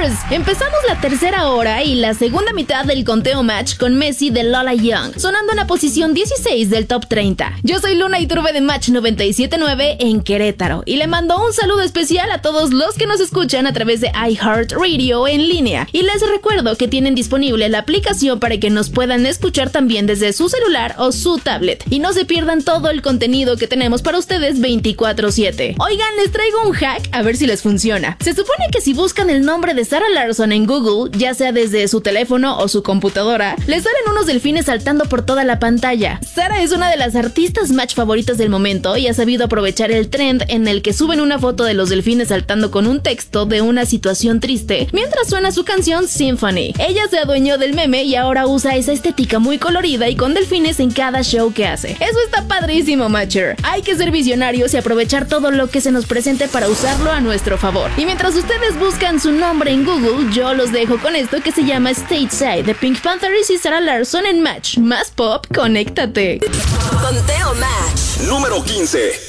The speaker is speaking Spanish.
Matchers. Empezamos la tercera hora y la segunda mitad del conteo match con Messi de Lola Young, sonando en la posición 16 del top 30. Yo soy Luna Iturbe de Match 97.9 en Querétaro y le mando un saludo especial a todos los que nos escuchan a través de iHeartRadio en línea. Y les recuerdo que tienen disponible la aplicación para que nos puedan escuchar también desde su celular o su tablet. Y no se pierdan todo el contenido que tenemos para ustedes 24/7. Oigan, les traigo un hack a ver si les funciona. Se supone que si buscan el nombre de Sarah Larsson en Google, ya sea desde su teléfono o su computadora, les salen unos delfines saltando por toda la pantalla. Sarah es una de las artistas match favoritas del momento y ha sabido aprovechar el trend en el que suben una foto de los delfines saltando con un texto de una situación triste mientras suena su canción Symphony. Ella se adueñó del meme y ahora usa esa estética muy colorida y con delfines en cada show que hace. Eso está padrísimo, Matcher. Hay que ser visionarios y aprovechar todo lo que se nos presente para usarlo a nuestro favor. Y mientras ustedes buscan su nombre en Google, yo los dejo con esto que se llama Stateside de Pink Panthers y Sarah Larsson en Match. Más pop, conéctate. Conteo Match número 15.